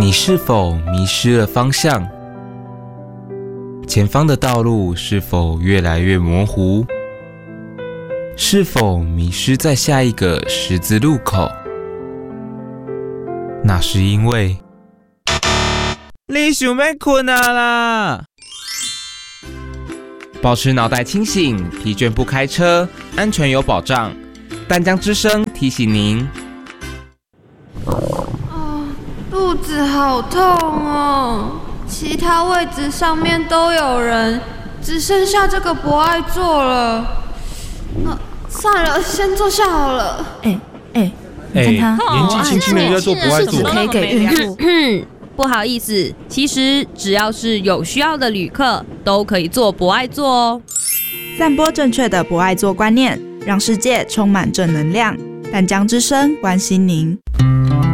你是否迷失了方向？前方的道路是否越来越模糊？是否迷失在下一个十字路口？那是因为你想要困啊啦！保持脑袋清醒，疲倦不开车，安全有保障。淡江之声提醒您。 肚子好痛哦，其他位置上面都有人，只剩下这个不爱坐了。算了，先坐下好了。 你看他， 年纪轻轻的人在做不爱做， 可以给孕妇。 不好意思，其实只要是有需要的旅客，都可以做不爱坐哦。 散播正确的不爱坐观念，让世界充满正能量。淡江之声关心您。